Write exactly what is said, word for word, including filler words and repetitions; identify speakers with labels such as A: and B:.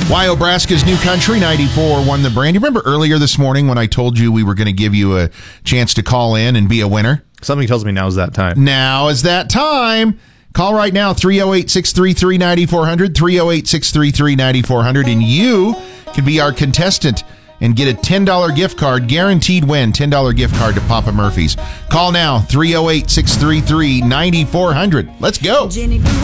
A: Wyobraska's New Country ninety-four won the brand. You remember earlier this morning when I told you we were going to give you a chance to call in and be a winner?
B: Something tells me now's that time.
A: Now is that time. Call right now, three oh eight, six three three, nine four hundred, three oh eight, six three three, nine four hundred, and you can be our contestant and get a ten dollars gift card, guaranteed win, ten dollars gift card to Papa Murphy's. Call now, three oh eight, six three three, nine four hundred. Let's go.